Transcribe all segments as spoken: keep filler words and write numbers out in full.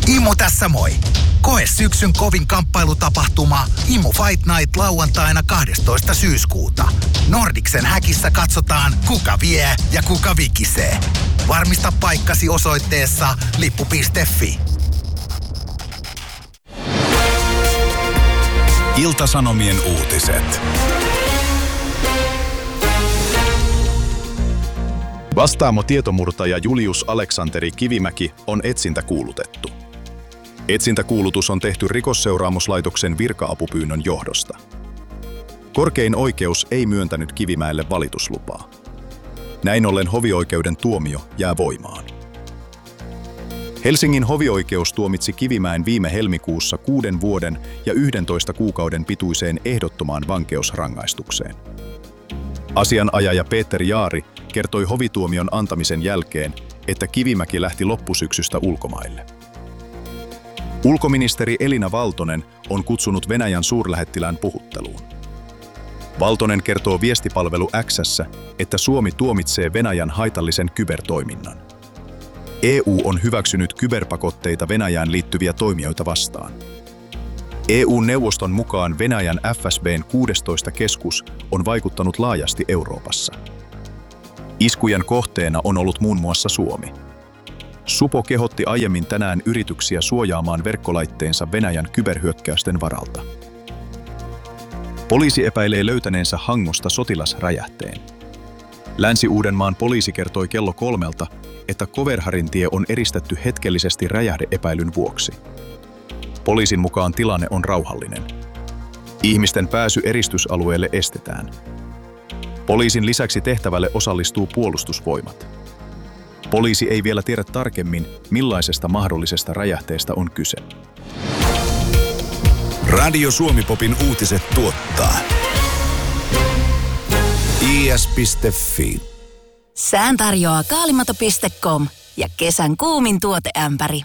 Imu tässä moi! Koe syksyn kovin kamppailutapahtuma Imu Fight Night lauantaina kahdestoista syyskuuta. Nordicsen häkissä katsotaan, kuka vie ja kuka vikisee. Varmista paikkasi osoitteessa lippu piste fi. Ilta-Sanomien uutiset. Vastaamo tietomurtaja Julius Aleksanteri Kivimäki on etsintäkuulutettu. Etsintäkuulutus on tehty Rikosseuraamuslaitoksen virka-apupyynnön johdosta. Korkein oikeus ei myöntänyt Kivimäelle valituslupaa. Näin ollen hovioikeuden tuomio jää voimaan. Helsingin hovioikeus tuomitsi Kivimäen viime helmikuussa kuuden vuoden ja yhdentoista kuukauden pituiseen ehdottomaan vankeusrangaistukseen. Asianajaja Peter Jaari kertoi hovituomion antamisen jälkeen, että Kivimäki lähti loppusyksystä ulkomaille. Ulkoministeri Elina Valtonen on kutsunut Venäjän suurlähettilään puhutteluun. Valtonen kertoo viestipalvelu X:ssä, että Suomi tuomitsee Venäjän haitallisen kybertoiminnan. E U on hyväksynyt kyberpakotteita Venäjään liittyviä toimijoita vastaan. E U-neuvoston mukaan Venäjän F S B:n kuudestoista keskus on vaikuttanut laajasti Euroopassa. Iskujen kohteena on ollut muun muassa Suomi. Supo kehotti aiemmin tänään yrityksiä suojaamaan verkkolaitteensa Venäjän kyberhyökkäysten varalta. Poliisi epäilee löytäneensä Hangosta sotilasräjähteen. Länsi-Uudenmaan poliisi kertoi kello kolmelta, että Koverharintie on eristetty hetkellisesti räjähde-epäilyn vuoksi. Poliisin mukaan tilanne on rauhallinen. Ihmisten pääsy eristysalueelle estetään. Poliisin lisäksi tehtävälle osallistuu puolustusvoimat. Poliisi ei vielä tiedä tarkemmin, millaisesta mahdollisesta räjähteestä on kyse. Radio Suomi-popin uutiset tuottaa i s piste f i. Sään tarjoaa kaalimato piste com ja kesän kuumin tuoteämpäri.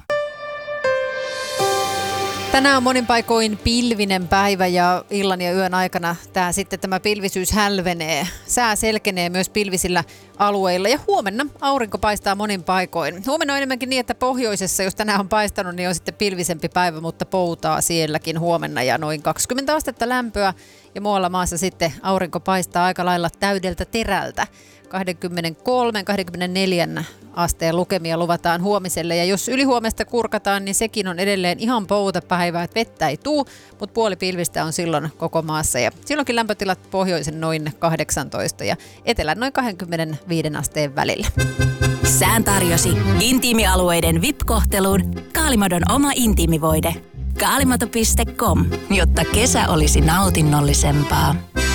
Tänään on monin paikoin pilvinen päivä ja illan ja yön aikana tää, sitten tämä pilvisyys hälvenee. Sää selkenee myös pilvisillä alueilla ja huomenna aurinko paistaa monin paikoin. Huomenna on enemmänkin niin, että pohjoisessa, jos tänään on paistanut, niin on sitten pilvisempi päivä, mutta poutaa sielläkin huomenna ja noin kaksikymmentä astetta lämpöä. Ja muualla maassa sitten aurinko paistaa aika lailla täydeltä terältä. kaksikymmentäkolme kaksikymmentäneljä asteen lukemia luvataan huomiselle ja jos ylihuomesta kurkataan, niin sekin on edelleen ihan poutapäivää, että vettä ei tuu, mutta puoli pilvistä on silloin koko maassa ja silloinkin lämpötilat pohjoisen noin kahdeksantoista ja etelän noin kaksikymmentäviisi asteen välillä. Sään tarjosi intiimialueiden V I P-kohteluun Kaalimadon oma intiimivoide. kaalimato piste com, jotta kesä olisi nautinnollisempaa.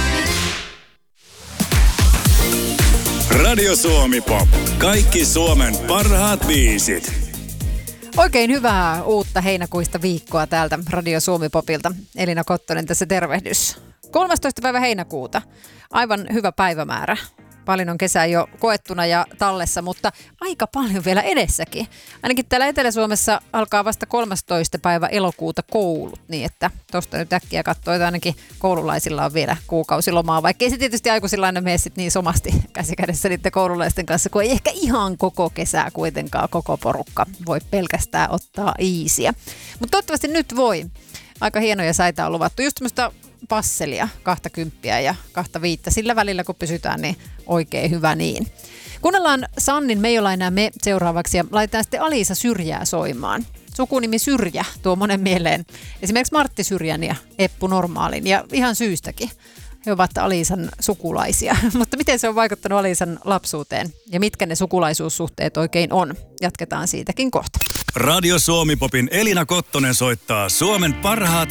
Radio Suomi Pop. Kaikki Suomen parhaat biisit. Oikein hyvää uutta heinäkuista viikkoa täältä Radio Suomi Popilta. Elina Kottonen tässä tervehdys. kolmastoista päivä heinäkuuta. Aivan hyvä päivämäärä. Paljon on kesää jo koettuna ja tallessa, mutta aika paljon vielä edessäkin. Ainakin täällä Etelä-Suomessa alkaa vasta kolmastoista päivä elokuuta koulut, niin että tuosta nyt äkkiä katsoo, että ainakin koululaisilla on vielä kuukausilomaa, vaikka ei se tietysti aikuisilla aina mene sit niin somasti käsikädessä niiden koululaisten kanssa, kun ei ehkä ihan koko kesää kuitenkaan koko porukka voi pelkästään ottaa iisiä. Mutta toivottavasti nyt voi. Aika hienoja säitä on luvattu. Just tämmöistä passelia, kahta kymppiä ja kahta viittä. Sillä välillä kun pysytään, niin oikein hyvä niin. Kuunnellaan Sannin Me ei olla enää me seuraavaksi ja laitetaan sitten Aliisa Syrjää soimaan. Sukunimi Syrjä tuo monen mieleen esimerkiksi Martti Syrjän ja Eppu Normaalin ja ihan syystäkin. He ovat Aliisan sukulaisia, mutta miten se on vaikuttanut Aliisan lapsuuteen ja mitkä ne sukulaisuussuhteet oikein on? Jatketaan siitäkin kohta. Radio Suomi Popin Elina Kottonen soittaa Suomen parhaat